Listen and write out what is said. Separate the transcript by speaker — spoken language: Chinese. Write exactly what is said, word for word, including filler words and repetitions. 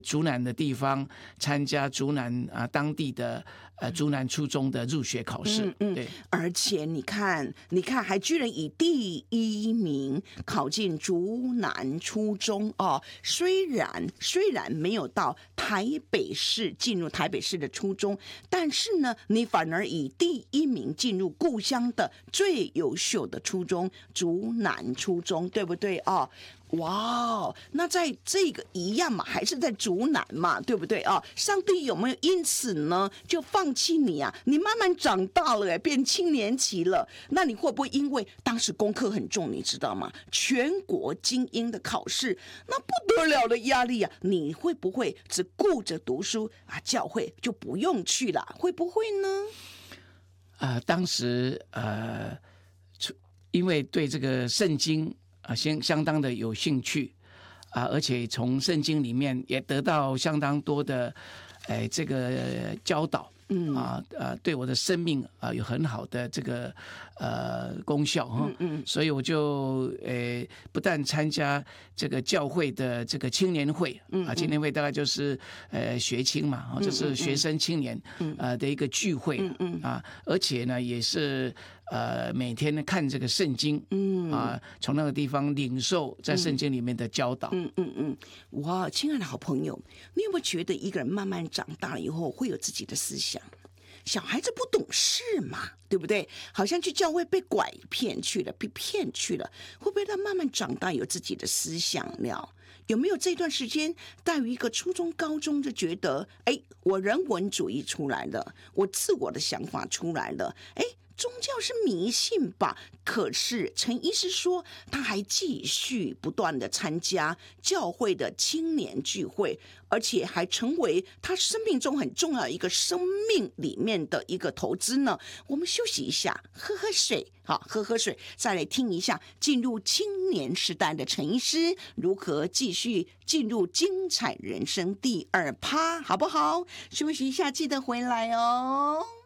Speaker 1: 竹南的地方参加竹南啊当地的呃竹南初中的入学考试，
Speaker 2: 嗯嗯，
Speaker 1: 对，
Speaker 2: 而且你看，你看，还居然以第一名考进竹南初中哦。虽然虽然没有到台北市进入台北市的初中，但是呢，你反而以第一名进入故乡的最优秀的初中竹南初中，对不对哦？哇，那在这个一样嘛，还是在竹南嘛，对不对啊？上帝有没有因此呢就放弃你啊？你慢慢长大了，变青年期了，那你会不会因为当时功课很重，你知道吗？全国精英的考试，那不得了的压力啊！你会不会只顾着读书啊？教会就不用去了，会不会呢？
Speaker 1: 啊、呃，当时呃，因为对这个圣经。啊，相相当的有兴趣啊，而且从圣经里面也得到相当多的，哎，这个教导，嗯啊呃，对我的生命啊有很好的这个呃功效哈，嗯嗯，所以我就呃不但参加这个教会的这个青年会，嗯啊，青年会大概就是呃学青嘛，就是学生青年呃的一个聚会，嗯嗯啊，而且呢也是。呃，每天呢看这个圣经，嗯啊，从那个地方领受在圣经里面的教导，
Speaker 2: 嗯嗯嗯，哇，亲爱的好朋友，你有没有觉得一个人慢慢长大了以后会有自己的思想？小孩子不懂事嘛，对不对？好像去教会被拐骗去了，被骗去了，会不会他慢慢长大有自己的思想了？有没有这段时间带于一个初中、高中就觉得，哎，我人文主义出来了，我自我的想法出来了，哎？宗教是迷信吧？可是陈医师说，他还继续不断的参加教会的青年聚会，而且还成为他生命中很重要一个生命里面的一个投资呢。我们休息一下，喝喝水，好，喝喝水，再来听一下进入青年时代的陈医师如何继续进入精彩人生第二趴，好不好？休息一下，记得回来哦。